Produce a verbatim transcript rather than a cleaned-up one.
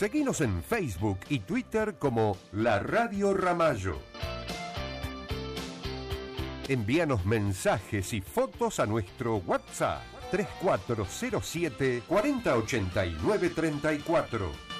Seguinos en Facebook y Twitter como La Radio Ramallo. Envíanos mensajes y fotos a nuestro WhatsApp tres cuatro cero siete, cuarenta ochenta y nueve treinta y cuatro.